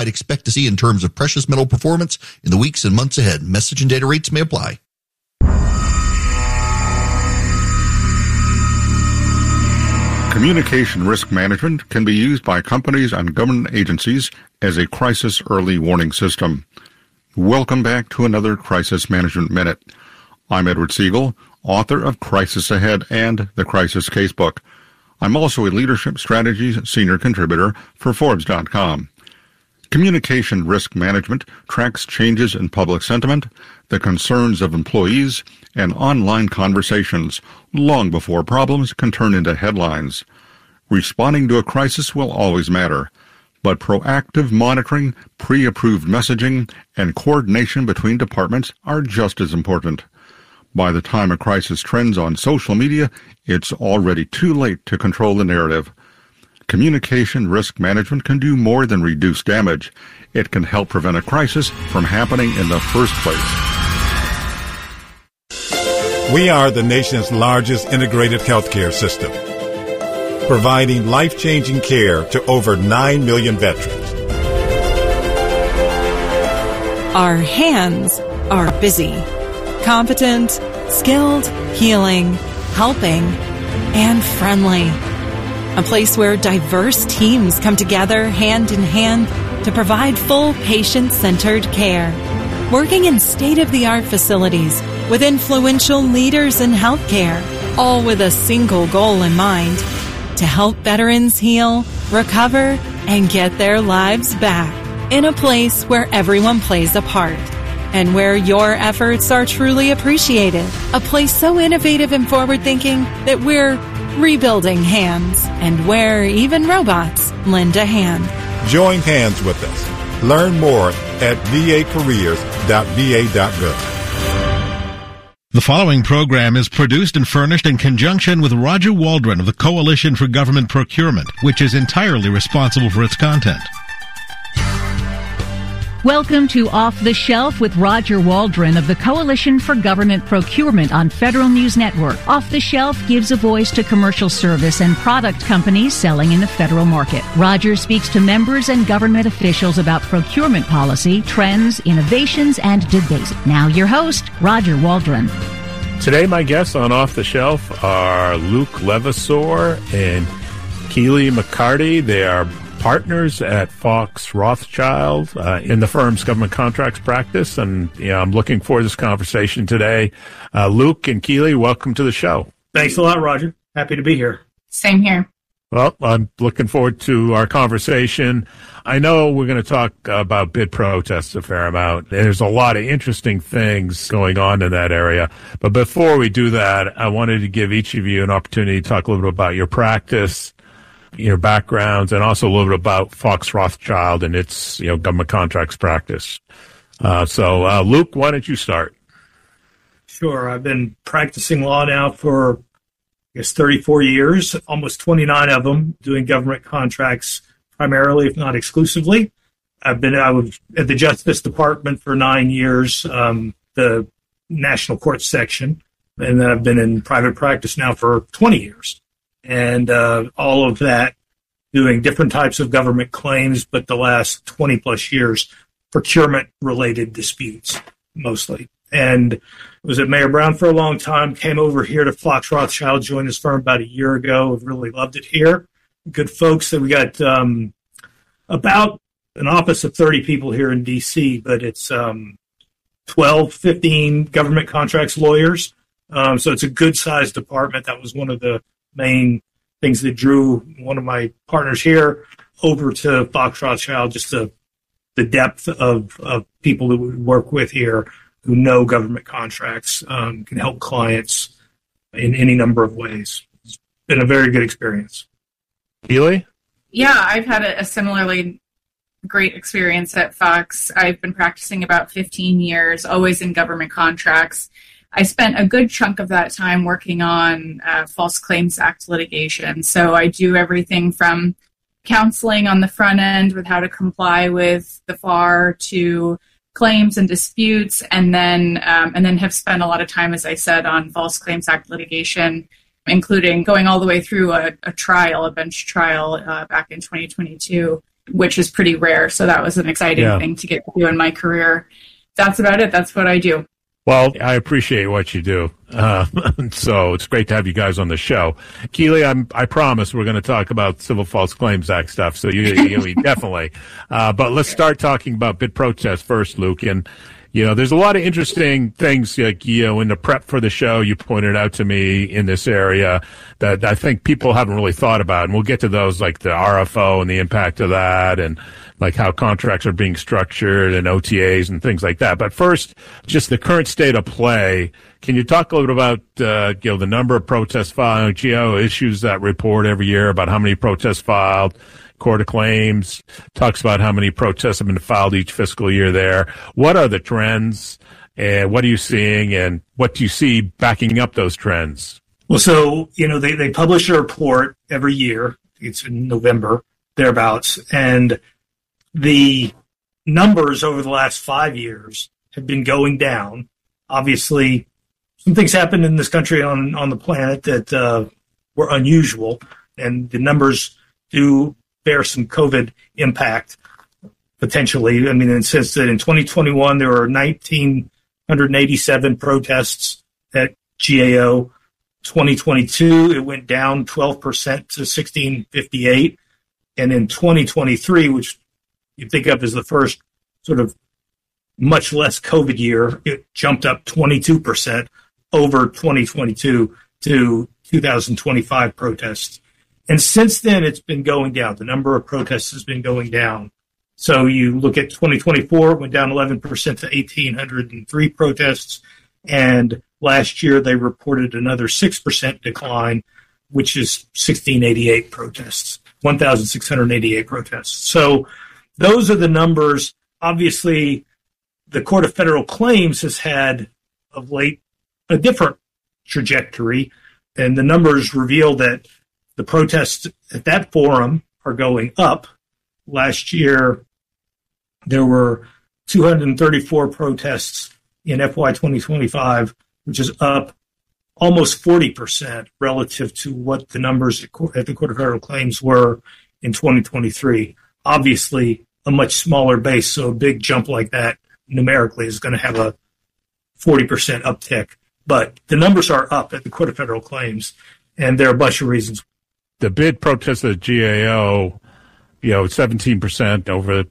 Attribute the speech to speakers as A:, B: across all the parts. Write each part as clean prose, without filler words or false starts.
A: I'd expect to see in terms of precious metal performance in the weeks and months ahead. Message and data rates may apply.
B: Communication risk management can be used by companies and government agencies as a crisis early warning system. Welcome back to another Crisis Management Minute. I'm Edward Siegel, author of Crisis Ahead and the Crisis Casebook. I'm also a leadership strategies senior contributor for Forbes.com. Communication risk management tracks changes in public sentiment, the concerns of employees, and online conversations long before problems can turn into headlines. Responding to a crisis will always matter, but proactive monitoring, pre-approved messaging, and coordination between departments are just as important. By the time a crisis trends on social media, it's already too late to control the narrative. Communication risk management can do more than reduce damage. It can help prevent a crisis from happening in the first place.
C: We are the nation's largest integrated healthcare system, providing life-changing care to over 9 million veterans.
D: Our hands are busy, competent, skilled, healing, helping, and friendly. A place where diverse teams come together hand in hand to provide full patient-centered care. Working in state-of-the-art facilities with influential leaders in healthcare, all with a single goal in mind: to help veterans heal, recover, and get their lives back. In a place where everyone plays a part and where your efforts are truly appreciated. A place so innovative and forward-thinking that we're rebuilding hands, and where even robots lend a hand.
C: Join hands with us. Learn more at vacareers.va.gov.
E: The following program is produced and furnished in conjunction with Roger Waldron of the Coalition for Government Procurement, which is entirely responsible for its content.
F: Welcome to Off the Shelf with Roger Waldron of the Coalition for Government Procurement on Federal News Network. Off the Shelf gives a voice to commercial service and product companies selling in the federal market. Roger speaks to members and government officials about procurement policy, trends, innovations, and debates. Now your host, Roger Waldron.
G: Today my guests on Off the Shelf are Luke Levasseur and Keely McCarty. They are partners at Fox Rothschild in the firm's government contracts practice, and I'm looking forward to this conversation today. Luke and Keely, welcome to the show.
H: Thanks a lot, Roger. Happy to be here.
I: Same here.
G: Well, I'm looking forward to our conversation. I know we're going to talk about bid protests a fair amount. There's a lot of interesting things going on in that area. But before we do that, I wanted to give each of you an opportunity to talk a little bit about your practice, your backgrounds, and also a little bit about Fox Rothschild and its government contracts practice. So, Luke, why don't you start?
H: Sure. I've been practicing law now for, 34 years, almost 29 of them, doing government contracts primarily, if not exclusively. I was at the Justice Department for 9 years, the National Court section, and then I've been in private practice now for 20 years. And all of that doing different types of government claims, but the last 20 plus years, procurement-related disputes, mostly. And was at Mayor Brown for a long time, came over here to Fox Rothschild, joined his firm about a year ago. I've really loved it here. Good folks. So we got about an office of 30 people here in D.C., but it's 12, 15 government contracts lawyers. So it's a good-sized department. That was one of the main things that drew one of my partners here over to Fox Rothschild, just the depth of people that we work with here who know government contracts, can help clients in any number of ways. It's been a very good experience.
G: Keely?
I: Yeah, I've had a similarly great experience at Fox. I've been practicing about 15 years, always in government contracts. I spent a good chunk of that time working on False Claims Act litigation. So I do everything from counseling on the front end with how to comply with the FAR to claims and disputes, and then have spent a lot of time, as I said, on False Claims Act litigation, including going all the way through a trial, a bench trial back in 2022. which is pretty rare. So that was an exciting thing to get to do in my career. That's about it. That's what I do.
G: Well, I appreciate what you do. So it's great to have you guys on the show. Keely, I promise we're going to talk about Civil False Claims Act stuff. So you definitely. But let's start talking about bid protest first, Luke. And, there's a lot of interesting things, like, in the prep for the show, you pointed out to me in this area that I think people haven't really thought about. And we'll get to those, like the RFO and the impact of that, and like how contracts are being structured and OTAs and things like that. But first, just the current state of play. Can you talk a little bit about, the number of protests filed? GAO issues that report every year about how many protests filed. Court of Claims talks about how many protests have been filed each fiscal year there. What are the trends, and what are you seeing, and what do you see backing up those trends?
H: Well, so, they publish a report every year. It's in November, thereabouts. And the numbers over the last 5 years have been going down. Obviously, some things happened in this country on the planet that were unusual, and the numbers do bear some COVID impact, potentially. I mean, it says that in 2021, there were 1,987 protests at GAO. 2022, it went down 12% to 1,658. And in 2023, which you think of as the first sort of much less COVID year, it jumped up 22% over 2022 to 2,025 protests. And since then, it's been going down. The number of protests has been going down. So you look at 2024, it went down 11% to 1,803 protests. And last year, they reported another 6% decline, which is 1,688 protests, 1,688 protests. So those are the numbers. Obviously, the Court of Federal Claims has had of late a different trajectory. And the numbers reveal that the protests at that forum are going up. Last year, there were 234 protests in FY 2025, which is up almost 40% relative to what the numbers at the Court of Federal Claims were in 2023. Obviously, a much smaller base, so a big jump like that numerically is going to have a 40% uptick. But the numbers are up at the Court of Federal Claims, and there are a bunch of reasons.
G: The bid protests at GAO, 17% over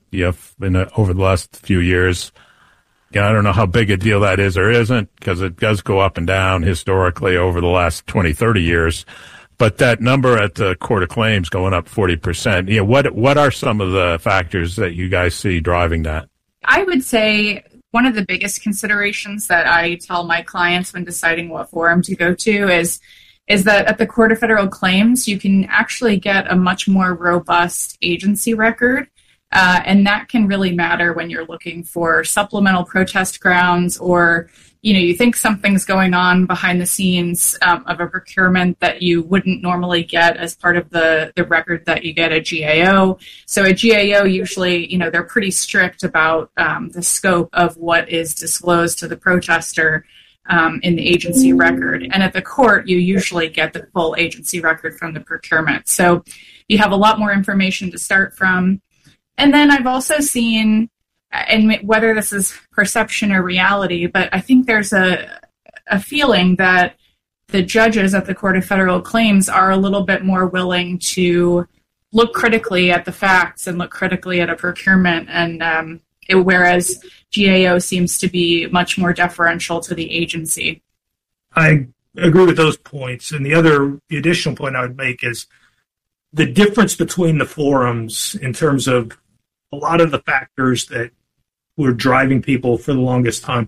G: the last few years. I don't know how big a deal that is or isn't, because it does go up and down historically over the last 20, 30 years. But that number at the Court of Claims going up 40%, what are some of the factors that you guys see driving that?
I: I would say one of the biggest considerations that I tell my clients when deciding what forum to go to is that at the Court of Federal Claims, you can actually get a much more robust agency record. And that can really matter when you're looking for supplemental protest grounds, or, you think something's going on behind the scenes of a procurement that you wouldn't normally get as part of the record that you get at GAO. So at GAO, usually, they're pretty strict about the scope of what is disclosed to the protester in the agency record. And at the court, you usually get the full agency record from the procurement. So you have a lot more information to start from. And then I've also seen, and whether this is perception or reality, but I think there's a feeling that the judges at the Court of Federal Claims are a little bit more willing to look critically at the facts and look critically at a procurement, and whereas GAO seems to be much more deferential to the agency.
H: I agree with those points. And the additional point I would make is the difference between the forums in terms of a lot of the factors that were driving people for the longest time,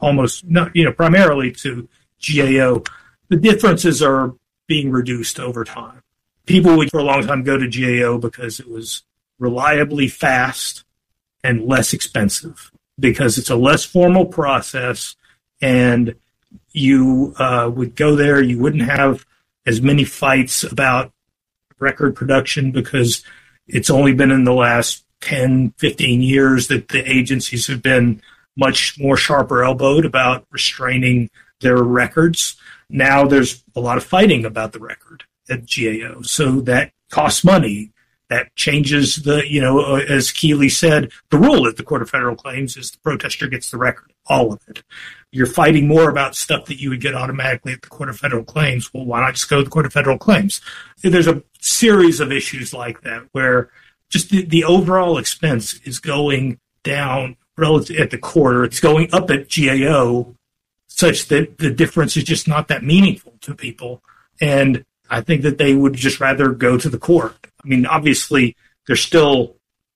H: primarily to GAO. The differences are being reduced over time. People would for a long time go to GAO because it was reliably fast and less expensive, because it's a less formal process, and you would go there. You wouldn't have as many fights about record production because it's only been in the last 10, 15 years that the agencies have been much more sharper elbowed about restraining their records. Now there's a lot of fighting about the record at GAO. So that costs money. That changes the, as Keeley said, the rule at the Court of Federal Claims is the protester gets the record, all of it. You're fighting more about stuff that you would get automatically at the Court of Federal Claims. Well, why not just go to the Court of Federal Claims? There's a series of issues like that where just the overall expense is going down relative at the court, or it's going up at GAO, such that the difference is just not that meaningful to people. And I think that they would just rather go to the court. I mean, obviously, there's still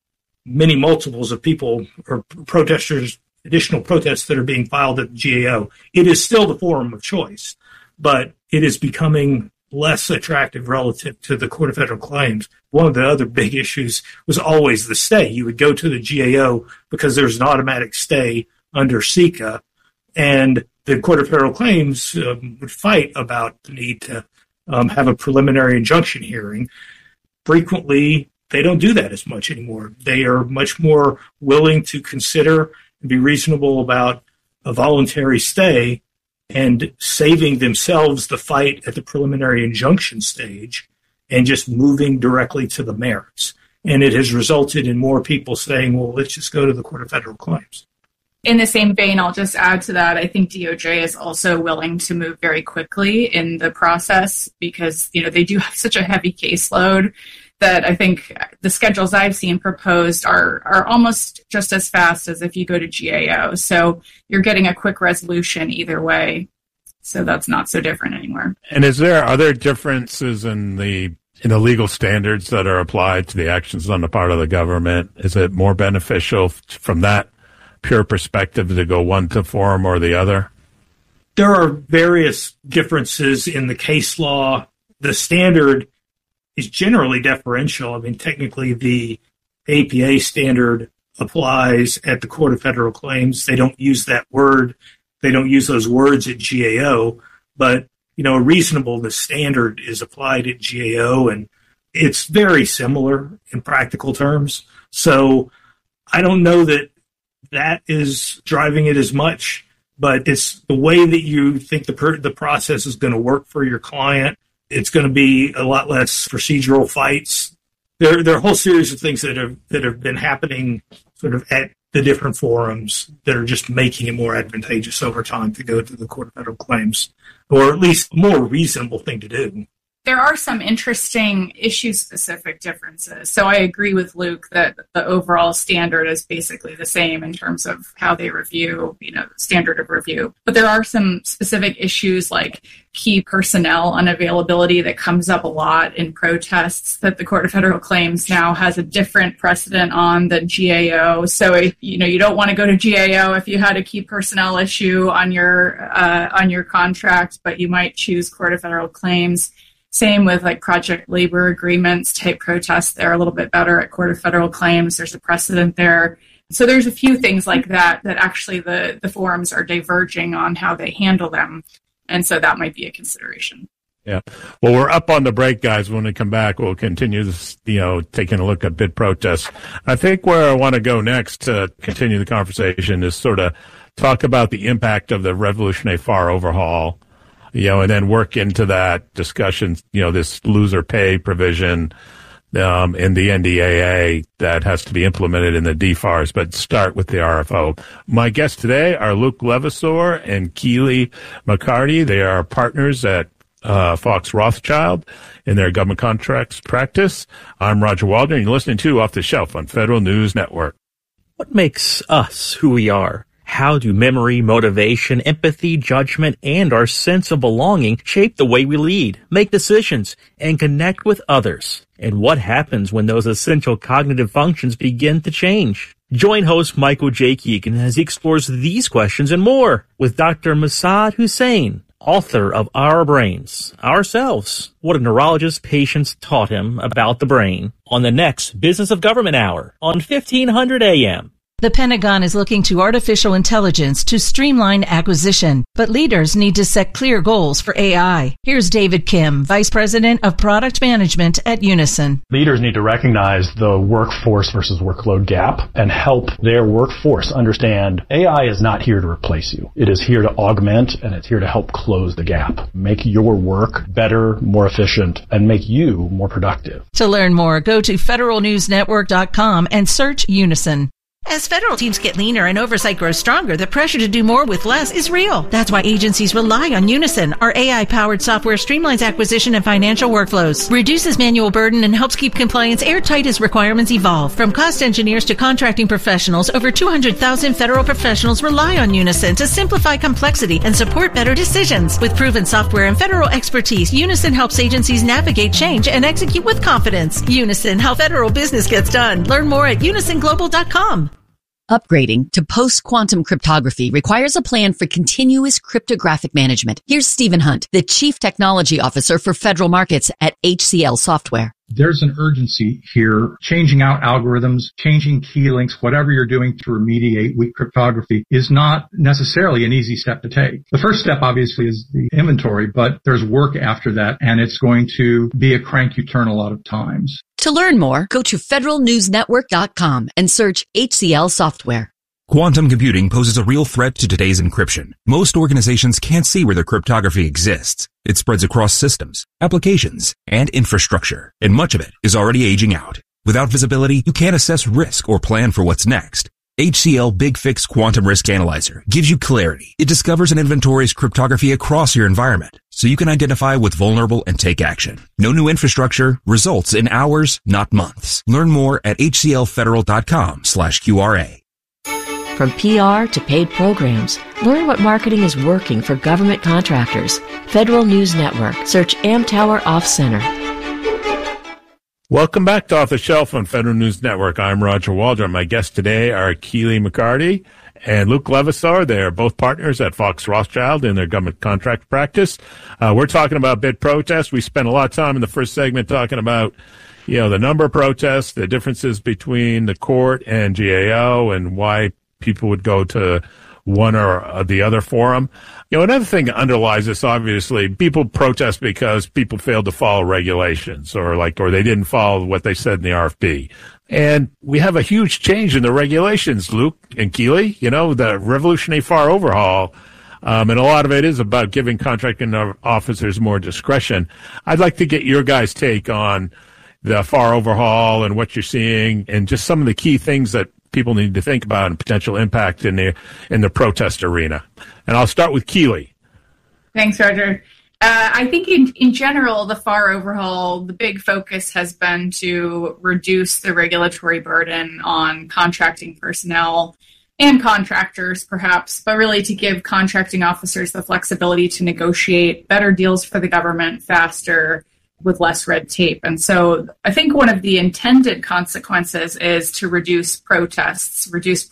H: many multiples of people or protesters, additional protests that are being filed at the GAO. It is still the forum of choice, but it is becoming less attractive relative to the Court of Federal Claims. One of the other big issues was always the stay. You would go to the GAO because there's an automatic stay under CICA, and the Court of Federal Claims would fight about the need to have a preliminary injunction hearing. Frequently, they don't do that as much anymore. They are much more willing to consider and be reasonable about a voluntary stay and saving themselves the fight at the preliminary injunction stage and just moving directly to the merits. And it has resulted in more people saying, well, let's just go to the Court of Federal Claims.
I: In the same vein, I'll just add to that, I think DOJ is also willing to move very quickly in the process because, they do have such a heavy caseload that I think the schedules I've seen proposed are almost just as fast as if you go to GAO. So you're getting a quick resolution either way. So that's not so different anymore.
G: And are there differences in the legal standards that are applied to the actions on the part of the government? Is it more beneficial from that pure perspective to go one to forum or the other?
H: There are various differences in the case law. The standard is generally deferential. I mean, technically the APA standard applies at the Court of Federal Claims. They don't use that word. They don't use those words at GAO, but, a reasonableness standard is applied at GAO, and it's very similar in practical terms. So I don't know that is driving it as much, but it's the way that you think the process is going to work for your client. It's going to be a lot less procedural fights. There are a whole series of things that have been happening sort of at the different forums that are just making it more advantageous over time to go to the Court of Federal Claims, or at least a more reasonable thing to do.
I: There are some interesting issue-specific differences. So I agree with Luke that the overall standard is basically the same in terms of how they review, standard of review. But there are some specific issues like key personnel unavailability that comes up a lot in protests that the Court of Federal Claims now has a different precedent on than GAO. So if, you don't want to go to GAO if you had a key personnel issue on your contract, but you might choose Court of Federal Claims. Same with project labor agreements type protests. They're a little bit better at Court of Federal Claims. There's a precedent there. So there's a few things like that actually the forums are diverging on how they handle them. And so that might be a consideration.
G: Yeah. Well, we're up on the break, guys. When we come back, we'll continue this, taking a look at bid protests. I think where I want to go next to continue the conversation is sort of talk about the impact of the Revolutionary Far overhaul. And then work into that discussion, this loser pay provision in the NDAA that has to be implemented in the DFARS, but start with the RFO. My guests today are Luke Levasseur and Keeley McCarty. They are partners at Fox Rothschild in their government contracts practice. I'm Roger Waldron. You're listening to Off the Shelf on Federal News Network.
J: What makes us who we are? How do memory, motivation, empathy, judgment, and our sense of belonging shape the way we lead, make decisions, and connect with others? And what happens when those essential cognitive functions begin to change? Join host Michael J. Keegan as he explores these questions and more with Dr. Massad Hussain, author of Our Brains, Ourselves, What a Neurologist's Patients Taught Him About the Brain, on the next Business of Government Hour on 1500 AM.
F: The Pentagon is looking to artificial intelligence to streamline acquisition, but leaders need to set clear goals for AI. Here's David Kim, Vice President of Product Management at Unison.
K: Leaders need to recognize the workforce versus workload gap and help their workforce understand AI is not here to replace you. It is here to augment, and it's here to help close the gap. Make your work better, more efficient, and make you more productive.
F: To learn more, go to federalnewsnetwork.com and search Unison.
L: As federal teams get leaner and oversight grows stronger, the pressure to do more with less is real. That's why agencies rely on Unison. Our AI-powered software streamlines acquisition and financial workflows, reduces manual burden, and helps keep compliance airtight as requirements evolve. From cost engineers to contracting professionals, over 200,000 federal professionals rely on Unison to simplify complexity and support better decisions. With proven software and federal expertise, Unison helps agencies navigate change and execute with confidence. Unison, how federal business gets done. Learn more at unisonglobal.com.
M: Upgrading to post-quantum cryptography requires a plan for continuous cryptographic management. Here's Stephen Hunt, the Chief Technology Officer for Federal Markets at HCL Software.
N: There's an urgency here. Changing out algorithms, changing key links, whatever you're doing to remediate weak cryptography is not necessarily an easy step to take. The first step, obviously, is the inventory, but there's work after that, and it's going to be a crank you turn a lot of times.
M: To learn more, go to federalnewsnetwork.com and search HCL Software.
O: Quantum computing poses a real threat to today's encryption. Most organizations can't see where their cryptography exists. It spreads across systems, applications, and infrastructure, and much of it is already aging out. Without visibility, you can't assess risk or plan for what's next. HCL Big Fix Quantum Risk Analyzer gives you clarity. It discovers and inventories cryptography across your environment, so you can identify what's vulnerable and take action. No new infrastructure, results in hours, not months. Learn more at hclfederal.com/QRA.
P: From PR to paid programs, learn what marketing is working for government contractors. Federal News Network. Search Amtower Off Center.
G: Welcome back to Off the Shelf on Federal News Network. I'm Roger Waldron. My guests today are Keely McCarty and Luke Levasseur. They are both partners at Fox Rothschild in their government contract practice. We're talking about bid protests. We spent a lot of time in the first segment talking about the number of protests, the differences between the court and GAO, and why people would go to one or the other forum. Another thing that underlies this, obviously, people protest because people failed to follow regulations or they didn't follow what they said in the RFP. And we have a huge change in the regulations, Luke and Keely, the revolutionary FAR overhaul. And a lot of it is about giving contracting officers more discretion. I'd like to get your guys' take on the FAR overhaul and what you're seeing and just some of the key things that people need to think about and potential impact in the protest arena. And I'll start with Keely.
I: Thanks, Roger. I think in general, the FAR overhaul, the big focus has been to reduce the regulatory burden on contracting personnel and contractors, perhaps, but really to give contracting officers the flexibility to negotiate better deals for the government faster with less red tape. And so I think one of the intended consequences is to reduce protest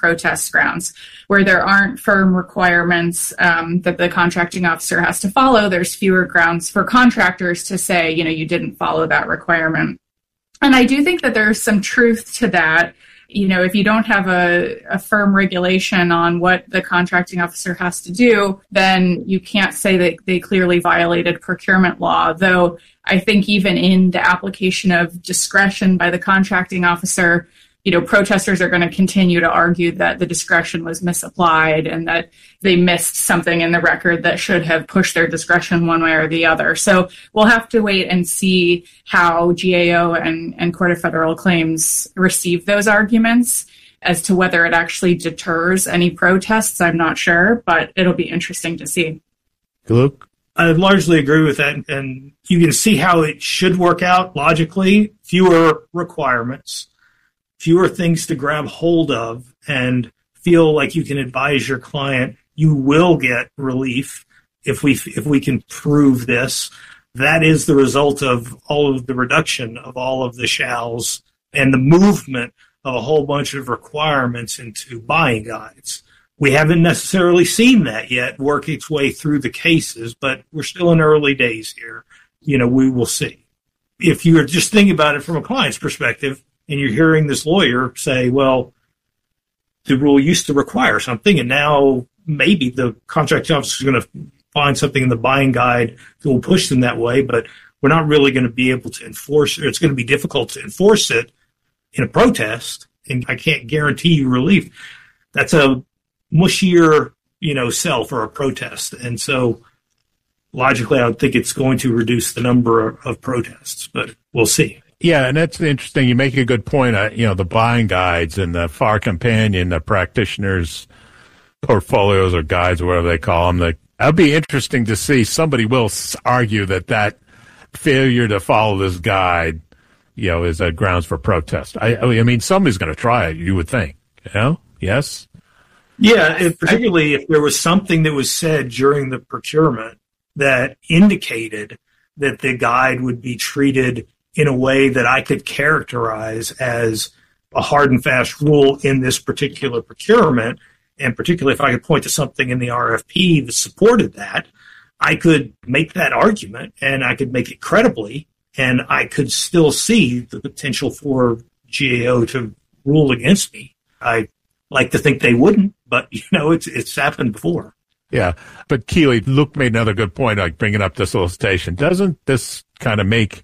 I: grounds where there aren't firm requirements that the contracting officer has to follow. There's fewer grounds for contractors to say, you didn't follow that requirement. And I do think that there's some truth to that. If you don't have a firm regulation on what the contracting officer has to do, then you can't say that they clearly violated procurement law. Though I think even in the application of discretion by the contracting officer, protesters are going to continue to argue that the discretion was misapplied and that they missed something in the record that should have pushed their discretion one way or the other. So we'll have to wait and see how GAO and Court of Federal Claims receive those arguments. As to whether it actually deters any protests, I'm not sure, but it'll be interesting to see.
G: Luke?
H: I largely agree with that, and you can see how it should work out logically. Fewer requirements, fewer things to grab hold of and feel like you can advise your client you will get relief if we can prove this. That is the result of all of the reduction of all of the shalls and the movement of a whole bunch of requirements into buying guides. We haven't necessarily seen that yet work its way through the cases, but we're still in early days here. We will see. If you're just thinking about it from a client's perspective and you're hearing this lawyer say, well, the rule used to require something, and now maybe the contracting officer is going to find something in the buying guide that will push them that way, but we're not really going to be able to enforce it. It's going to be difficult to enforce it in a protest, and I can't guarantee you relief. That's a mushier, sell for a protest. And so logically, I would think it's going to reduce the number of protests, but we'll see.
G: Yeah, and that's interesting. You make a good point. The buying guides and the FAR Companion, the practitioners' portfolios or guides, or whatever they call them. That'd be interesting to see. Somebody will argue that failure to follow this guide, is a grounds for protest. I mean, somebody's going to try it, you would think. Yes?
H: Yeah, and particularly if there was something that was said during the procurement that indicated that the guide would be treated in a way that I could characterize as a hard and fast rule in this particular procurement, and particularly if I could point to something in the RFP that supported that, I could make that argument, and I could make it credibly, and I could still see the potential for GAO to rule against me. I like to think they wouldn't, but, it's happened before.
G: Yeah, but Keeley, Luke made another good point, like bringing up the solicitation. Doesn't this kind of make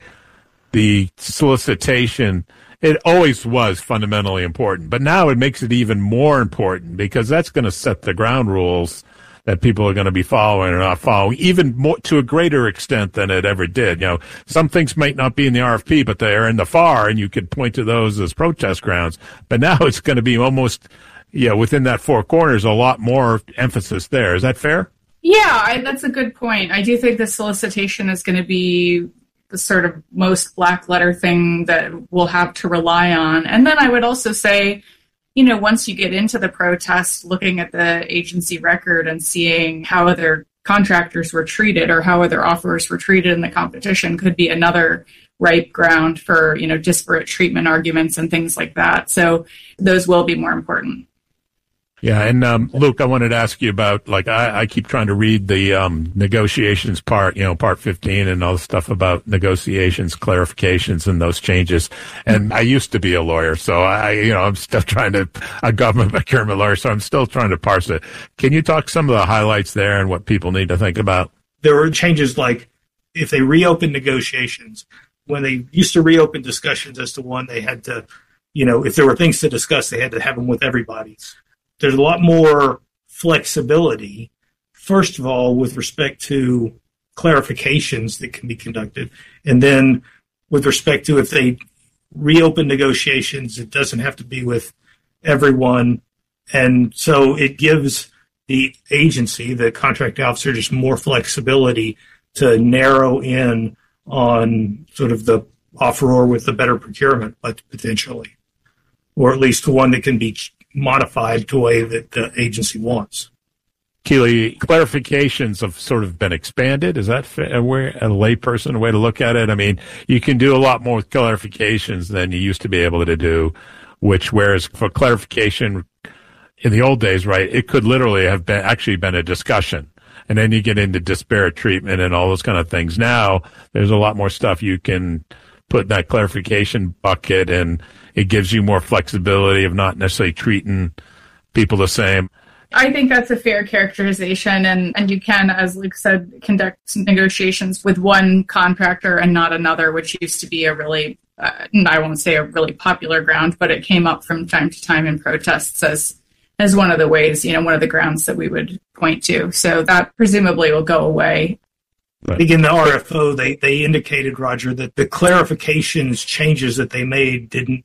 G: the solicitation, it always was fundamentally important, but now it makes it even more important because that's going to set the ground rules that people are going to be following or not following, even more to a greater extent than it ever did. Some things might not be in the RFP, but they're in the FAR, and you could point to those as protest grounds. But now it's going to be almost, within that four corners, a lot more emphasis there. Is that fair?
I: Yeah, that's a good point. I do think the solicitation is going to be the sort of most black letter thing that we'll have to rely on. And then I would also say, once you get into the protest, looking at the agency record and seeing how other contractors were treated or how other offers were treated in the competition could be another ripe ground for, disparate treatment arguments and things like that. So those will be more important.
G: Yeah, and Luke, I wanted to ask you about, I keep trying to read the negotiations part, part 15 and all the stuff about negotiations, clarifications, and those changes. And I used to be a lawyer, so I'm still a government procurement lawyer, so I'm still trying to parse it. Can you talk some of the highlights there and what people need to think about?
H: There were changes like if they reopen negotiations, when they used to reopen discussions as to one, they had to, if there were things to discuss, they had to have them with everybody. There's a lot more flexibility, first of all, with respect to clarifications that can be conducted. And then with respect to if they reopen negotiations, it doesn't have to be with everyone. And so it gives the agency, the contract officer, just more flexibility to narrow in on sort of the offeror with the better procurement, but potentially, or at least one that can be modified to a way that the agency wants.
G: Keeley, clarifications have sort of been expanded. Is that a layperson way to look at it? I mean, you can do a lot more with clarifications than you used to be able to do, whereas for clarification in the old days, right, it could literally have been a discussion. And then you get into disparate treatment and all those kind of things. Now, there's a lot more stuff you can put in that clarification bucket, and it gives you more flexibility of not necessarily treating people the same.
I: I think that's a fair characterization, and you can, as Luke said, conduct negotiations with one contractor and not another, which used to be a really, I won't say a really popular ground, but it came up from time to time in protests as one of the ways, one of the grounds that we would point to. So that presumably will go away.
H: I think in the RFO, they indicated, Roger, that the clarifications changes that they made didn't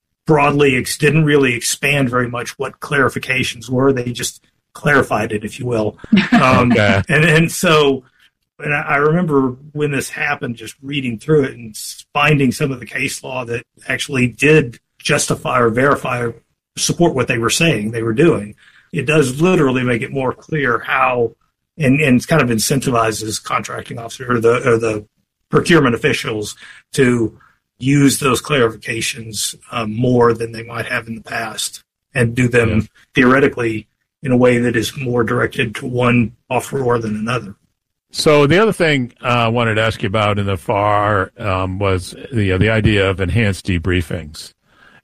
H: really expand very much what clarifications were. They just clarified it, if you will.
G: Okay.
H: And so I remember when this happened, just reading through it and finding some of the case law that actually did justify or verify or support what they were saying they were doing. It does literally make it more clear how, and it kind of incentivizes contracting officers or the procurement officials to use those clarifications more than they might have in the past, and do them theoretically in a way that is more directed to one offeror than another.
G: So the other thing I wanted to ask you about in the FAR was the idea of enhanced debriefings.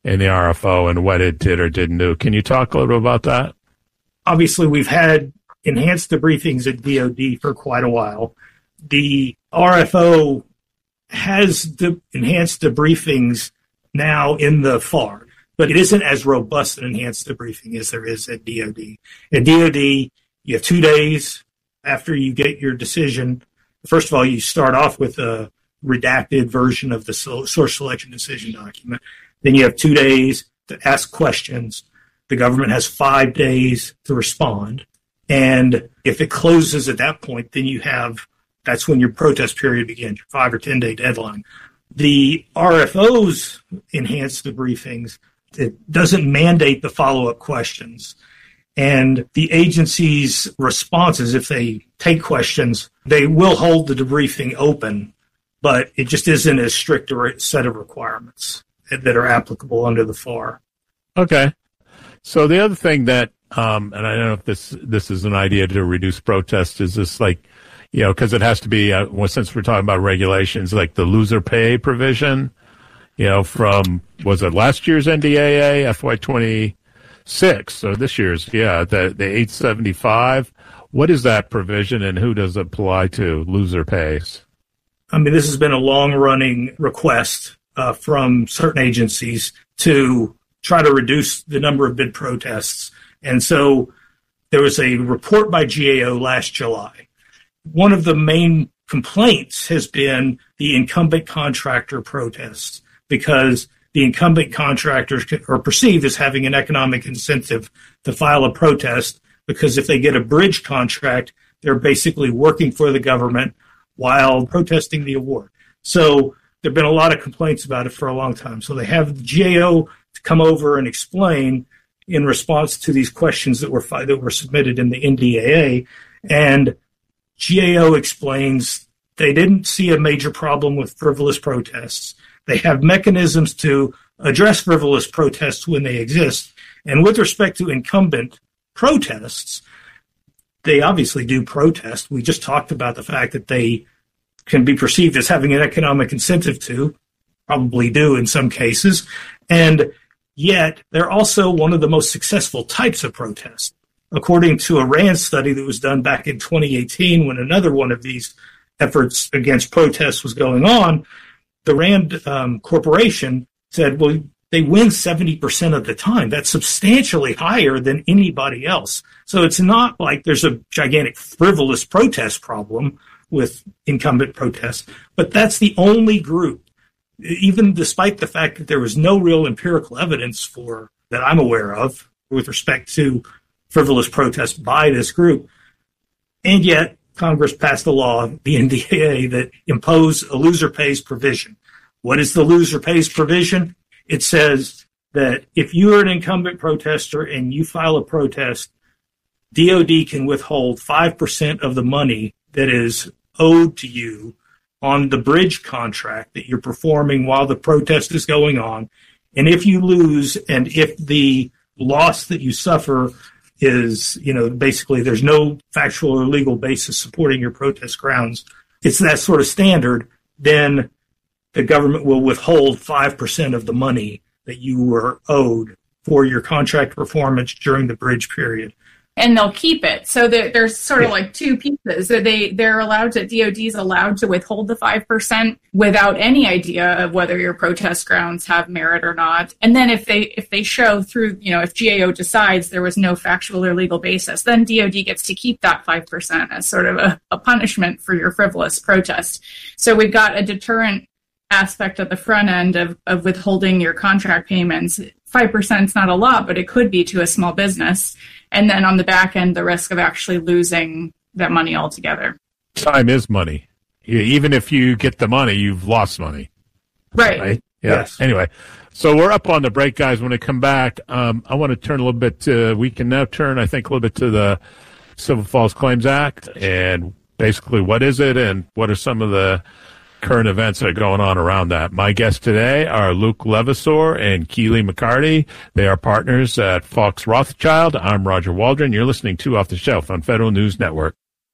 G: in the RFO and what it did or didn't do. Can you talk a little bit about that?
H: Obviously, we've had enhanced debriefings at DoD for quite a while. The RFO has enhanced debriefings now in the FAR, but it isn't as robust an enhanced debriefing as there is at DoD. At DoD, you have 2 days after you get your decision. First of all, you start off with a redacted version of the source selection decision document. Then you have 2 days to ask questions. The government has 5 days to respond. And if it closes at that point, then that's when your protest period begins, your 5 or 10 day deadline. The RFO's enhanced debriefings, it doesn't mandate the follow-up questions. And the agency's responses, if they take questions, they will hold the debriefing open, but it just isn't as strict a set of requirements that are applicable under the FAR.
G: Okay. So the other thing that, and I don't know if this is an idea to reduce protests, is this because it has to be, since we're talking about regulations, like the loser pay provision, from, was it last year's NDAA, FY26, so this year's, the 875. What is that provision and who does it apply to, loser pays?
H: I mean, this has been a long-running request from certain agencies to try to reduce the number of bid protests. And so there was a report by GAO last July. One of the main complaints has been the incumbent contractor protests, because the incumbent contractors are perceived as having an economic incentive to file a protest, because if they get a bridge contract, they're basically working for the government while protesting the award. So there have been a lot of complaints about it for a long time. So they have the GAO to come over and explain in response to these questions that were submitted in the NDAA. And GAO explains they didn't see a major problem with frivolous protests. They have mechanisms to address frivolous protests when they exist. And with respect to incumbent protests, they obviously do protest. We just talked about the fact that they can be perceived as having an economic incentive to, probably do in some cases. And yet they're also one of the most successful types of protests. According to a RAND study that was done back in 2018, when another one of these efforts against protests was going on, the RAND Corporation said, well, they win 70% of the time. That's substantially higher than anybody else. So it's not like there's a gigantic frivolous protest problem with incumbent protests, but that's the only group, even despite the fact that there was no real empirical evidence that I'm aware of with respect to frivolous protests by this group. And yet Congress passed a law, the NDAA, that imposed a loser pays provision. What is the loser pays provision? It says that if you are an incumbent protester and you file a protest, DOD can withhold 5% of the money that is owed to you on the bridge contract that you're performing while the protest is going on. And if you lose, and if the loss that you suffer is, basically there's no factual or legal basis supporting your protest grounds, it's that sort of standard, then the government will withhold 5% of the money that you were owed for your contract performance during the bridge period.
I: And they'll keep it. So there's sort of like two pieces. So they're allowed to, DOD's allowed to withhold the 5% without any idea of whether your protest grounds have merit or not. And then if they show through, if GAO decides there was no factual or legal basis, then DOD gets to keep that 5% as sort of a punishment for your frivolous protest. So we've got a deterrent aspect at the front end of withholding your contract payments. 5% is not a lot, but it could be to a small business. And then on the back end, the risk of actually losing that money altogether.
G: Time is money. Even if you get the money, you've lost money.
I: Right?
G: Yeah.
H: Yes.
G: Anyway, so we're up on the break, guys. When we come back, I want to turn a little bit we can now turn, I think, a little bit to the Civil False Claims Act and basically what is it and what are some of the current events that are going on around that. My guests today are Luke Levasseur and Keely McCarty. They are partners at Fox Rothschild. I'm Roger Waldron. You're listening to Off the Shelf on Federal News Network.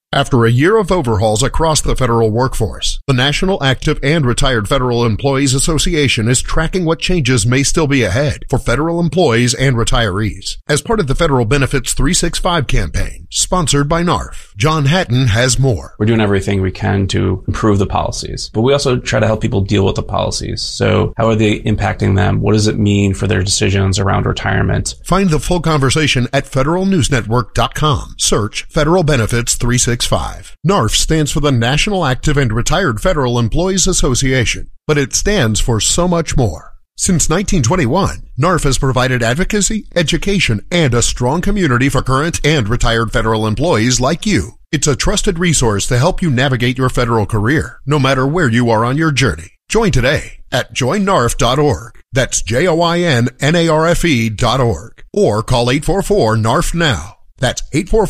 Q: After a year of overhauls across the federal workforce, the National Active and Retired Federal Employees Association is tracking what changes may still be ahead for federal employees and retirees as part of the Federal Benefits 365 campaign, sponsored by NARF. John Hatton has more.
R: We're doing everything we can to improve the policies, but we also try to help people deal with the policies. So how are they impacting them? What does it mean for their decisions around retirement?
Q: Find the full conversation at federalnewsnetwork.com. Search Federal Benefits 365. NARF stands for the National Active and Retired Federal Employees Association, but it stands for so much more. Since 1921, NARF has provided advocacy, education, and a strong community for current and retired federal employees like you. It's a trusted resource to help you navigate your federal career, no matter where you are on your journey. Join today at joinnarf.org. That's JOINNARFE.org. Or call 844-NARF-NOW. That's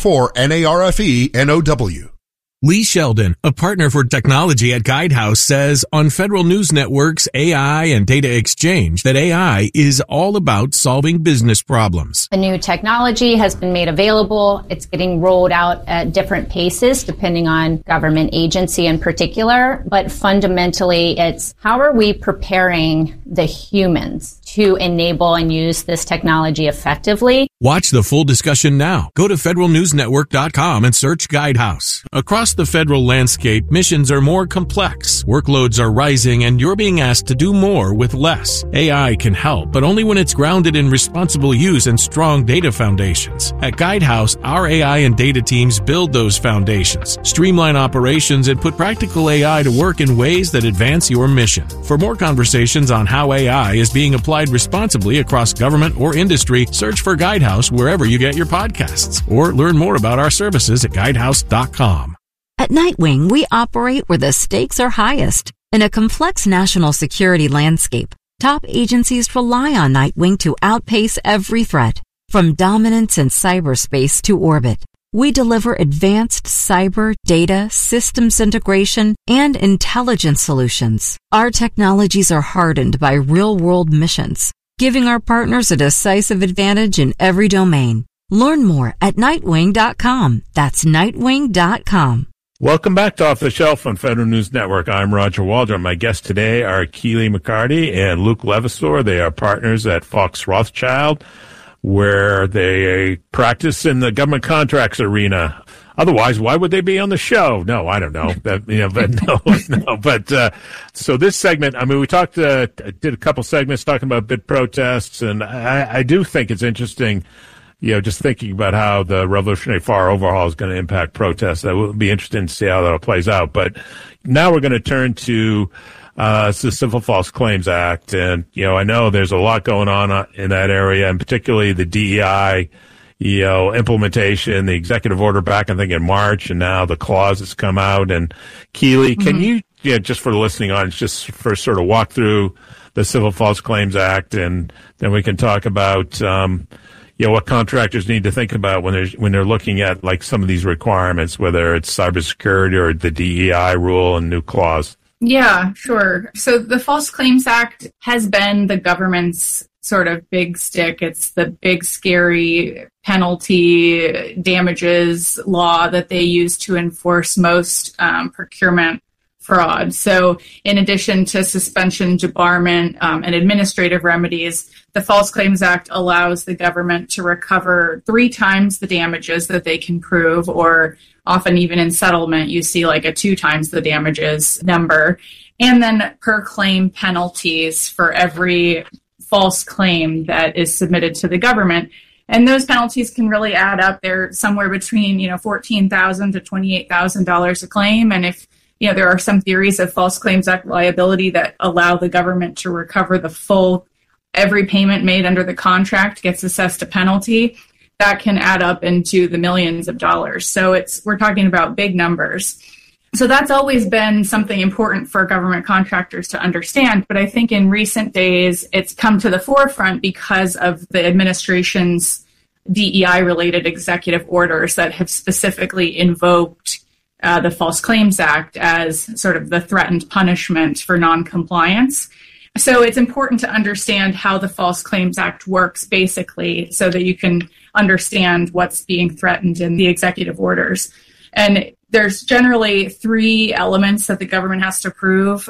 Q: 844-NARFE-NOW.
S: Lee Sheldon, a partner for technology at Guidehouse, says on Federal News Network's AI and Data Exchange that AI is all about solving business problems.
T: The new technology has been made available. It's getting rolled out at different paces depending on government agency in particular. But fundamentally, it's how are we preparing the humans to enable and use this technology effectively?
S: Watch the full discussion now. Go to federalnewsnetwork.com and search Guidehouse. Across the federal landscape, missions are more complex, workloads are rising, and you're being asked to do more with less. AI can help, but only when it's grounded in responsible use and strong data foundations. At Guidehouse, our AI and data teams build those foundations, streamline operations, and put practical AI to work in ways that advance your mission. For more conversations on how AI is being applied responsibly across government or industry, search for Guidehouse wherever you get your podcasts, or learn more about our services at guidehouse.com.
U: At Nightwing, we operate where the stakes are highest. In a complex national security landscape, top agencies rely on Nightwing to outpace every threat, from dominance in cyberspace to orbit. We deliver advanced cyber, data, systems integration, and intelligence solutions. Our technologies are hardened by real-world missions, giving our partners a decisive advantage in every domain. Learn more at Nightwing.com. That's Nightwing.com.
G: Welcome back to Off the Shelf on Federal News Network. I'm Roger Waldron. My guests today are Keely McCarty and Luke Levasseur. They are partners at Fox Rothschild, where they practice in the government contracts arena. Otherwise, why would they be on the show? No, I don't know. So this segment, I mean, we talked, did a couple segments talking about bid protests, and I do think it's interesting, just thinking about how the Revolutionary Fire Overhaul is going to impact protests. That will be interesting to see how that plays out. But now we're going to turn to the Civil False Claims Act. And, I know there's a lot going on in that area, and particularly the DEI, implementation, the executive order back, I think, in March, and now the clause has come out. And Keely, can you, just for the listening audience, just for sort of walk through the Civil False Claims Act, and then we can talk about, what contractors need to think about when they're looking at like some of these requirements, whether it's cybersecurity or the DEI rule and new clause.
I: Yeah, sure. So the False Claims Act has been the government's sort of big stick. It's the big, scary penalty damages law that they use to enforce most procurement fraud. So in addition to suspension, debarment, and administrative remedies, the False Claims Act allows the government to recover 3 times the damages that they can prove, or often even in settlement, you see like a 2 times the damages number, and then per claim penalties for every false claim that is submitted to the government. And those penalties can really add up. They're somewhere between, $14,000 to $28,000 a claim. And if, there are some theories of False Claims Act liability that allow the government to recover the full, every payment made under the contract gets assessed a penalty, that can add up into the millions of dollars. So we're talking about big numbers. So that's always been something important for government contractors to understand. But I think in recent days, it's come to the forefront because of the administration's DEI-related executive orders that have specifically invoked the False Claims Act as sort of the threatened punishment for noncompliance. So it's important to understand how the False Claims Act works basically so that you can understand what's being threatened in the executive orders. And There's generally 3 elements that the government has to prove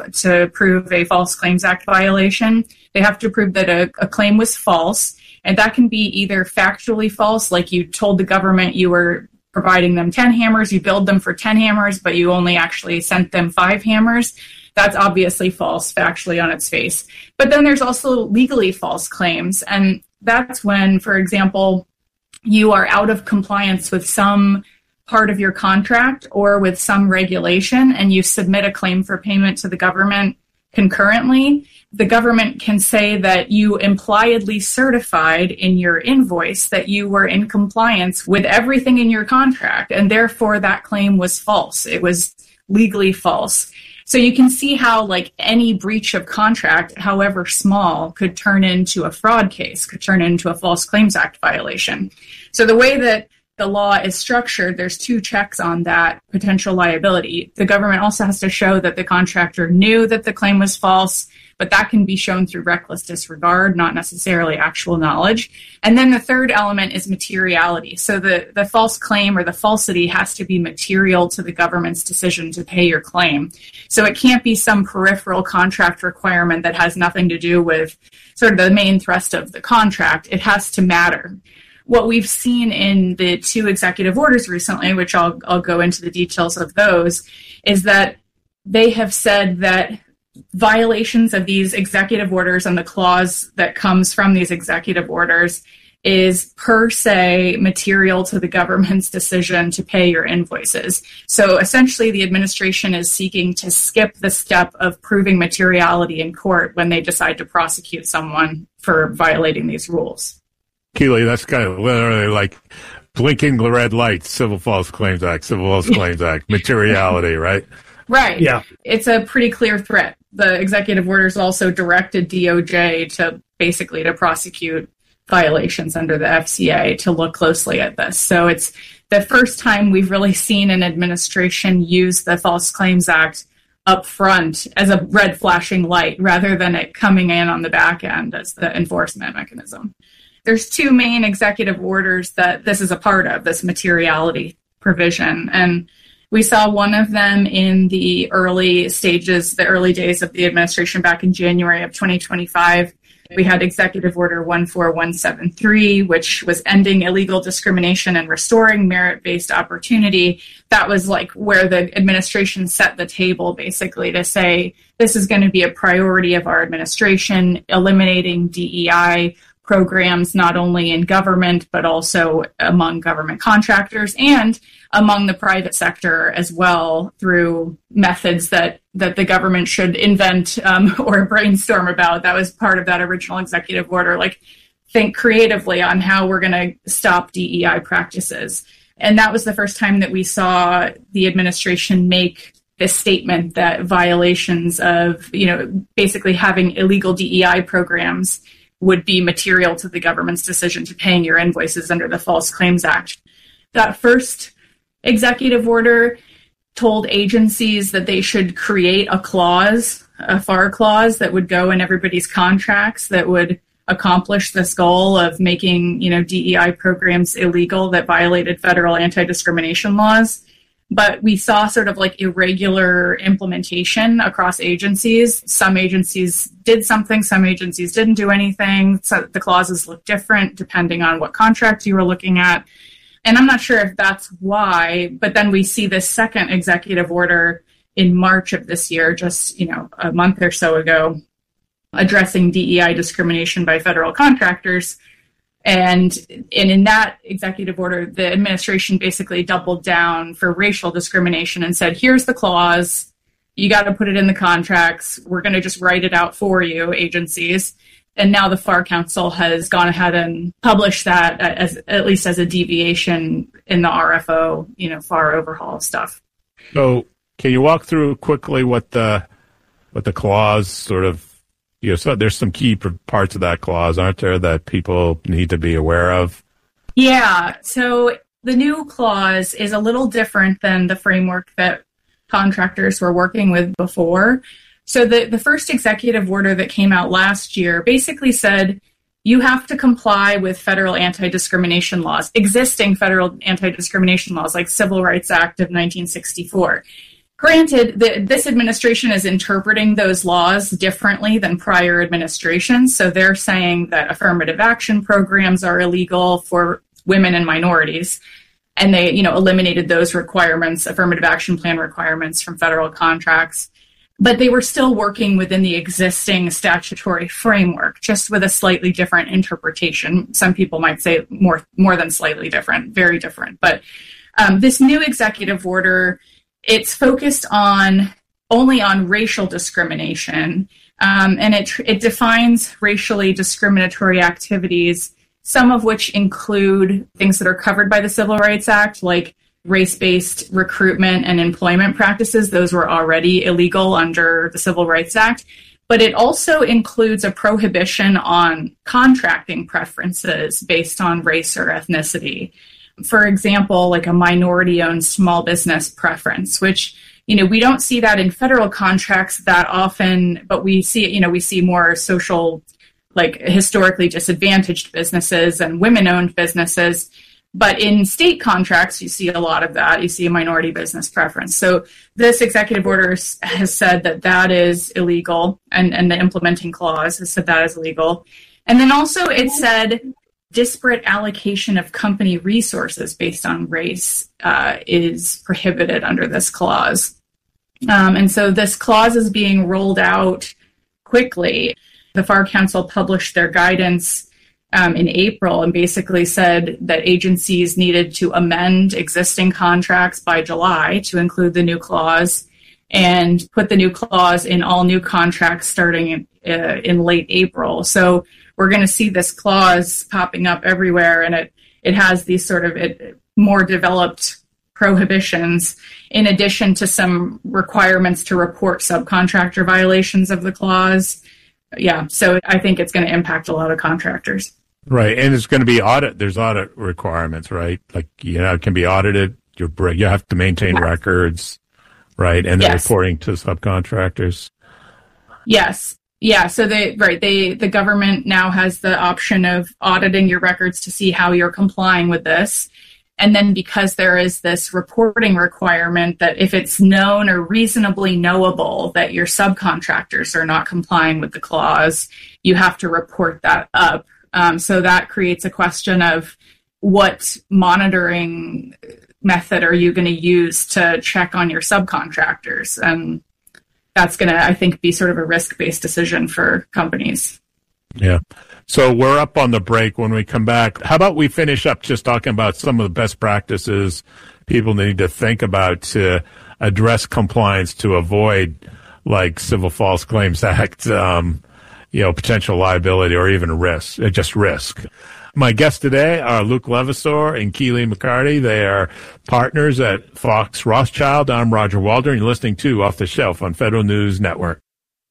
I: a False Claims Act violation. They have to prove that a claim was false, and that can be either factually false, like you told the government you were providing them 10 hammers, you billed them for 10 hammers, but you only actually sent them 5 hammers. That's obviously false factually on its face. But then there's also legally false claims, and that's when, for example, you are out of compliance with some part of your contract or with some regulation, and you submit a claim for payment to the government concurrently. The government can say that you impliedly certified in your invoice that you were in compliance with everything in your contract, and therefore that claim was false. It was legally false. So you can see how, like, any breach of contract, however small, could turn into a fraud case, could turn into a False Claims Act violation. So the way that the law is structured, there's 2 checks on that potential liability. The government also has to show that the contractor knew that the claim was false, but that can be shown through reckless disregard, not necessarily actual knowledge. And then the third element is materiality. So the false claim or the falsity has to be material to the government's decision to pay your claim. So it can't be some peripheral contract requirement that has nothing to do with sort of the main thrust of the contract. It has to matter. What we've seen in the 2 executive orders recently, which I'll go into the details of those, is that they have said that violations of these executive orders and the clause that comes from these executive orders is per se material to the government's decision to pay your invoices. So essentially, the administration is seeking to skip the step of proving materiality in court when they decide to prosecute someone for violating these rules.
G: Keely, that's kind of literally like blinking red lights, Civil False Claims Act, materiality, right?
I: Right.
G: Yeah.
I: It's a pretty clear threat. The executive orders also directed DOJ to prosecute violations under the FCA to look closely at this. So it's the first time we've really seen an administration use the False Claims Act up front as a red flashing light rather than it coming in on the back end as the enforcement mechanism. There's 2 main executive orders that this is a part of, this materiality provision. And we saw one of them in the early days of the administration back in January of 2025. We had Executive Order 14173, which was ending illegal discrimination and restoring merit-based opportunity. That was like where the administration set the table, basically, to say this is going to be a priority of our administration, eliminating DEI programs not only in government, but also among government contractors and among the private sector as well, through methods that the government should invent or brainstorm about. That was part of that original executive order, like think creatively on how we're going to stop DEI practices. And that was the first time that we saw the administration make this statement that violations of, basically having illegal DEI programs would be material to the government's decision to paying your invoices under the False Claims Act. That first executive order told agencies that they should create a clause, a FAR clause, that would go in everybody's contracts that would accomplish this goal of making, DEI programs illegal that violated federal anti-discrimination laws. But we saw sort of like irregular implementation across agencies. Some agencies did something, some agencies didn't do anything. So the clauses look different depending on what contract you were looking at. And I'm not sure if that's why, but then we see this second executive order in March of this year, just, a month or so ago, addressing DEI discrimination by federal contractors. And in that executive order, the administration basically doubled down for racial discrimination and said, here's the clause, you got to put it in the contracts, we're going to just write it out for you, agencies. And now the FAR Council has gone ahead and published that at least as a deviation in the RFO, FAR overhaul stuff.
G: So can you walk through quickly what the clause sort of, so there's some key parts of that clause, aren't there, that people need to be aware of?
I: Yeah. So the new clause is a little different than the framework that contractors were working with before. So the first executive order that came out last year basically said you have to comply with federal anti-discrimination laws, existing federal anti-discrimination laws like Civil Rights Act of 1964. Granted, this administration is interpreting those laws differently than prior administrations. So they're saying that affirmative action programs are illegal for women and minorities. And they, eliminated those requirements, affirmative action plan requirements from federal contracts. But they were still working within the existing statutory framework, just with a slightly different interpretation. Some people might say more than slightly different, very different. But this new executive order, it's focused only on racial discrimination, and it defines racially discriminatory activities, some of which include things that are covered by the Civil Rights Act, like race-based recruitment and employment practices. Those were already illegal under the Civil Rights Act. But it also includes a prohibition on contracting preferences based on race or ethnicity. For example, like a minority-owned small business preference, which, we don't see that in federal contracts that often, but we see more social, like historically disadvantaged businesses and women-owned businesses. But in state contracts, you see a lot of that. You see a minority business preference. So this executive order has said that is illegal, and the implementing clause has said that is illegal. And then also it said disparate allocation of company resources based on race is prohibited under this clause. And so this clause is being rolled out quickly. The FAR Council published their guidance in April and basically said that agencies needed to amend existing contracts by July to include the new clause and put the new clause in all new contracts starting in late April. So we're going to see this clause popping up everywhere, and it has these sort of more developed prohibitions in addition to some requirements to report subcontractor violations of the clause. Yeah, so I think it's going to impact a lot of contractors.
G: Right, and it's going to be there's audit requirements, right? Like, it can be audited. You have to maintain records, right? And then reporting to subcontractors. Yes. Yeah, so the government now has the option of auditing your records to see how you're complying with this. And then because there is this reporting requirement that if it's known or reasonably knowable that your subcontractors are not complying with the clause, you have to report that up. So that creates a question of what monitoring method are you going to use to check on your subcontractors? And that's going to, I think, be sort of a risk-based decision for companies. Yeah. So we're up on the break. When we come back, how about we finish up just talking about some of the best practices people need to think about to address compliance to avoid, like, Civil False Claims Act, potential liability or even just risk. My guests today are Luke Levasseur and Keely McCarty. They are partners at Fox Rothschild. I'm Roger Waldron. You're listening to Off the Shelf on Federal News Network.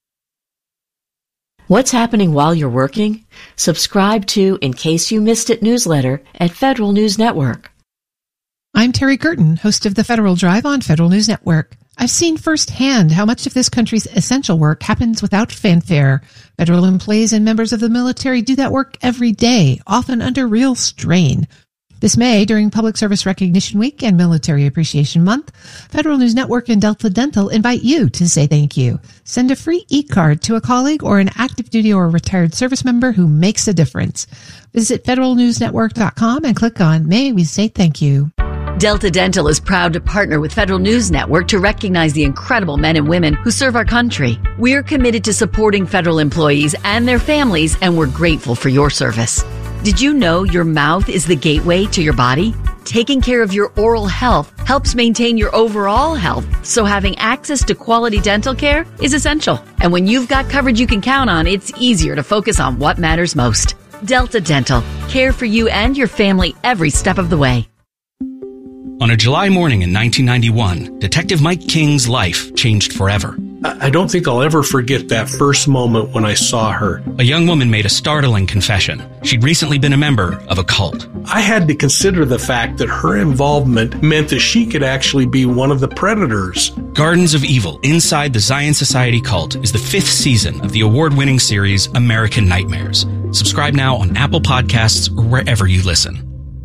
P: What's happening while you're working? Subscribe to In Case You Missed It newsletter at Federal News Network.
A: I'm Terry Curtin, host of the Federal Drive on Federal News Network. I've seen firsthand how much of this country's essential work happens without fanfare. Federal employees and members of the military do that work every day, often under real strain. This May, during Public Service Recognition Week and Military Appreciation Month, Federal News Network and Delta Dental invite you to say thank you. Send a free e-card to a colleague or an active duty or retired service member who makes a difference. Visit federalnewsnetwork.com and click on May We Say Thank You.
M: Delta Dental is proud to partner with Federal News Network to recognize the incredible men and women who serve our country. We're committed to supporting federal employees and their families, and we're grateful for your service. Did you know your mouth is the gateway to your body? Taking care of your oral health helps maintain your overall health, so having access to quality dental care is essential. And when you've got coverage you can count on, it's easier to focus on what matters most. Delta Dental. Care for you and your family every step of the way.
V: On a July morning in 1991, Detective Mike King's life changed forever.
W: I don't think I'll ever forget that first moment when I saw her.
V: A young woman made a startling confession. She'd recently been a member of a cult.
W: I had to consider the fact that her involvement meant that she could actually be one of the predators.
V: Gardens of Evil, Inside the Zion Society Cult is the 5th season of the award-winning series American Nightmares. Subscribe now on Apple Podcasts or wherever you listen.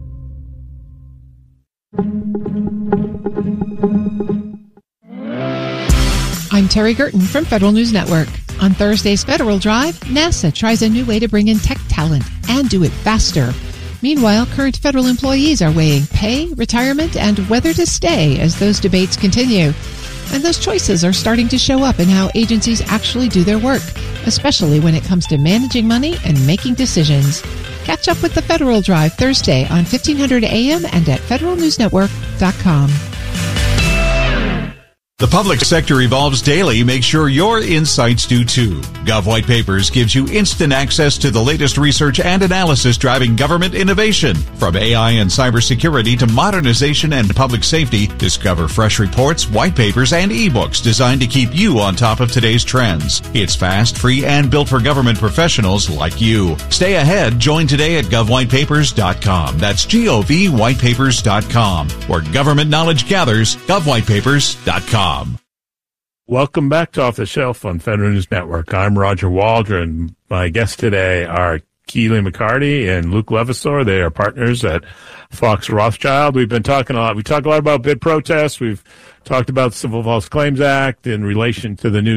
A: I'm Terry Gerton from Federal News Network. On Thursday's Federal Drive, NASA tries a new way to bring in tech talent and do it faster. Meanwhile, current federal employees are weighing pay, retirement, and whether to stay as those debates continue. And those choices are starting to show up in how agencies actually do their work, especially when it comes to managing money and making decisions. Catch up with the Federal Drive Thursday on 1500 AM and at federalnewsnetwork.com.
B: The public sector evolves daily. Make sure your insights do too. Gov White Papers gives you instant access to the latest research and analysis driving government innovation. From AI and cybersecurity to modernization and public safety, discover fresh reports, white papers, and ebooks designed to keep you on top of today's trends. It's fast, free, and built for government professionals like you. Stay ahead. Join today at govwhitepapers.com. That's govwhitepapers.com. Where government knowledge gathers, govwhitepapers.com.
G: Welcome back to Off the Shelf on Federal News Network. I'm Roger Waldron. My guests today are Keely McCarty and Luke Levasseur. They are partners at Fox Rothschild. We've been talking a lot. We talk a lot about bid protests. We've talked about the Civil False Claims Act in relation to the new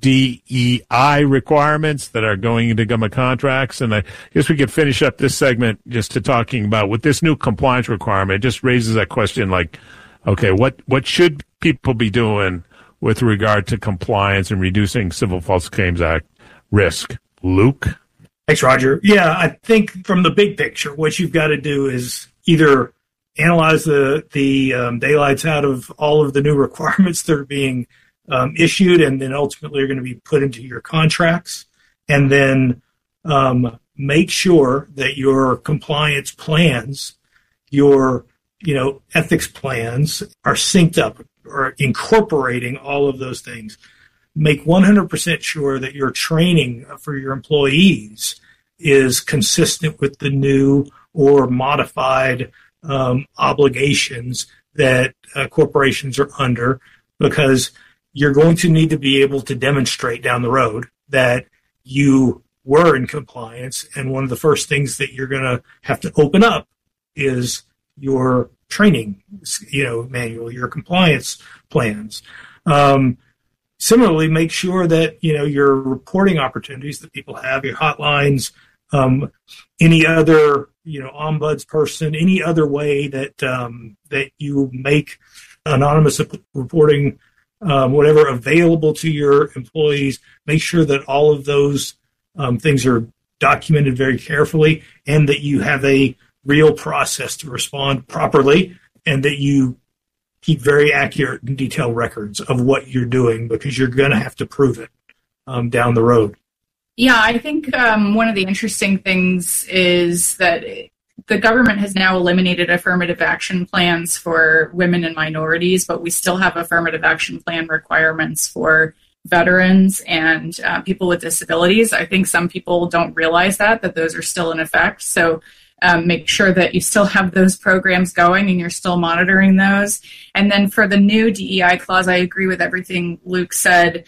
G: DEI requirements that are going into government contracts. And I guess we could finish up this segment just to talking about with this new compliance requirement. It just raises that question like, okay, what should people be doing with regard to compliance and reducing Civil False Claims Act risk? Luke?
H: Thanks, Roger. Yeah, I think from the big picture, what you've got to do is either analyze the daylights out of all of the new requirements that are being issued and then ultimately are going to be put into your contracts, and then make sure that your compliance plans, your ethics plans are synced up or incorporating all of those things. Make 100% sure that your training for your employees is consistent with the new or modified obligations that corporations are under, because you're going to need to be able to demonstrate down the road that you were in compliance. And one of the first things that you're going to have to open up is your training, manual, your compliance plans. Similarly, make sure that, your reporting opportunities that people have, your hotlines, any other, ombuds person, any other way that, that you make anonymous reporting, whatever available to your employees, make sure that all of those things are documented very carefully and that you have a real process to respond properly, and that you keep very accurate and detailed records of what you're doing, because you're going to have to prove it down the road.
I: Yeah, I think one of the interesting things is that the government has now eliminated affirmative action plans for women and minorities, but we still have affirmative action plan requirements for veterans and people with disabilities. I think some people don't realize that those are still in effect. So make sure that you still have those programs going and you're still monitoring those. And then for the new DEI clause, I agree with everything Luke said.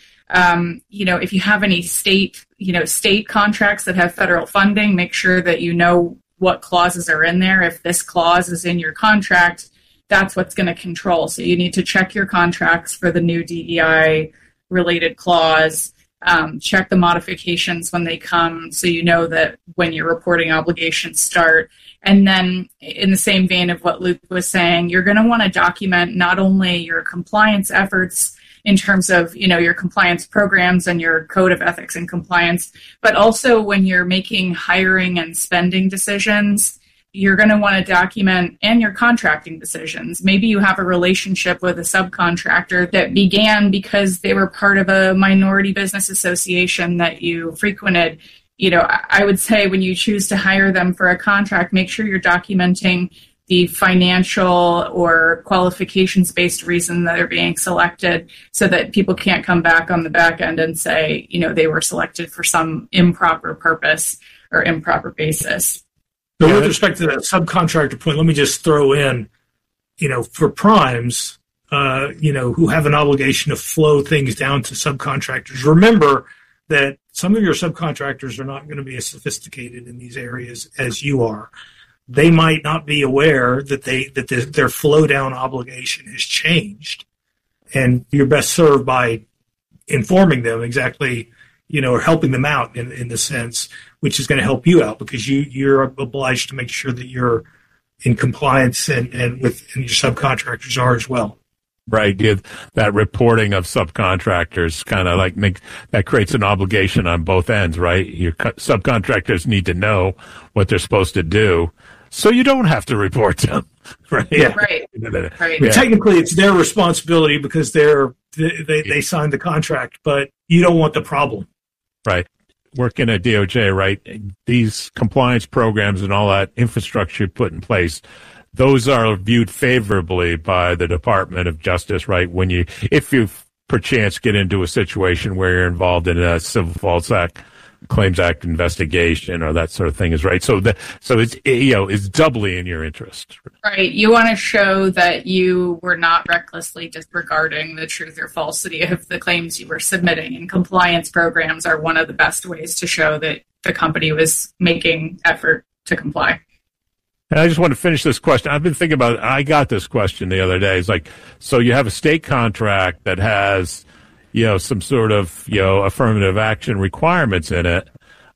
I: If you have any state contracts that have federal funding, make sure that you know what clauses are in there. If this clause is in your contract, that's what's going to control. So you need to check your contracts for the new DEI related clause. Check the modifications when they come so you know that when your reporting obligations start. And then in the same vein of what Luke was saying, you're going to want to document not only your compliance efforts in terms of, your compliance programs and your code of ethics and compliance, but also when you're making hiring and spending decisions, you're going to want to document and your contracting decisions. Maybe you have a relationship with a subcontractor that began because they were part of a minority business association that you frequented. I would say when you choose to hire them for a contract, make sure you're documenting the financial or qualifications-based reason that they're being selected so that people can't come back on the back end and say, they were selected for some improper purpose or improper basis.
H: So with respect to that subcontractor point, let me just throw in, for primes, who have an obligation to flow things down to subcontractors. Remember that some of your subcontractors are not going to be as sophisticated in these areas as you are. They might not be aware that their flow down obligation has changed, and you're best served by informing them exactly, or helping them out in the sense, which is going to help you out because you're obliged to make sure that you're in compliance and your subcontractors are as well.
G: Right. That reporting of subcontractors kind of that creates an obligation on both ends, right? Your subcontractors need to know what they're supposed to do, so you don't have to report them, right?
H: Yeah.
I: Right.
H: Right. Yeah. Technically, it's their responsibility because they signed the contract, but you don't want the problem.
G: Right. Working at DOJ, right? These compliance programs and all that infrastructure put in place, those are viewed favorably by the Department of Justice, right? If you perchance get into a situation where you're involved in a Civil False Act, Claims Act investigation or that sort of thing is right. So it's doubly in your interest.
I: Right. You want to show that you were not recklessly disregarding the truth or falsity of the claims you were submitting. And compliance programs are one of the best ways to show that the company was making effort to comply.
G: And I just want to finish this question. I've been thinking about it. I got this question the other day. It's like, so you have a state contract that has, some sort of, affirmative action requirements in it.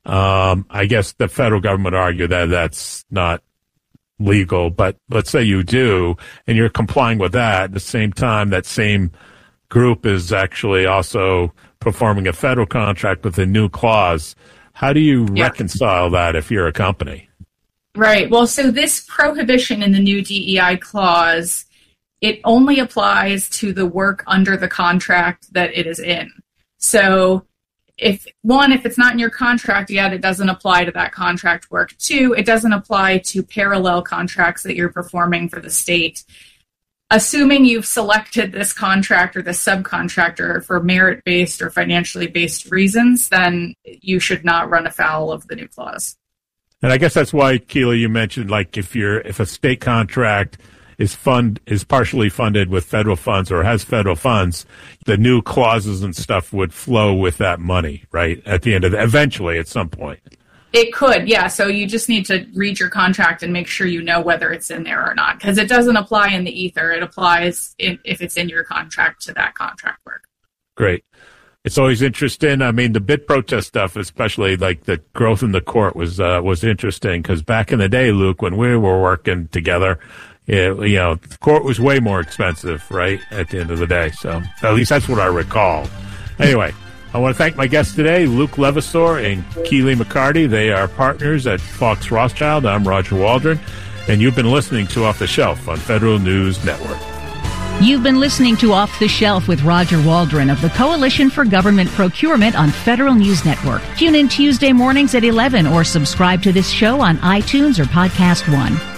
G: I guess the federal government argue that that's not legal, but let's say you do, and you're complying with that. At the same time, that same group is actually also performing a federal contract with a new clause. How do you reconcile that if you're a company?
I: Right. Well, so this prohibition in the new DEI clause, it only applies to the work under the contract that it is in. So if it's not in your contract yet, it doesn't apply to that contract work. 2, it doesn't apply to parallel contracts that you're performing for the state. Assuming you've selected this contract or the subcontractor for merit-based or financially based reasons, then you should not run afoul of the new clause.
G: And I guess that's why, Keela, you mentioned, if a state contract is partially funded with federal funds or has federal funds, the new clauses and stuff would flow with that money, right? At the end of eventually at some point.
I: It could, yeah. So you just need to read your contract and make sure you know whether it's in there or not, because it doesn't apply in the ether. It applies if it's in your contract to that contract work.
G: Great. It's always interesting. I mean, the bid protest stuff, especially the growth in the court was interesting because back in the day, Luke, when we were working together, the court was way more expensive, right, at the end of the day. So at least that's what I recall. Anyway, I want to thank my guests today, Luke Levasseur and Keely McCarty. They are partners at Fox Rothschild. I'm Roger Waldron, and you've been listening to Off the Shelf on Federal News Network.
F: You've been listening to Off the Shelf with Roger Waldron of the Coalition for Government Procurement on Federal News Network. Tune in Tuesday mornings at 11 or subscribe to this show on iTunes or Podcast One.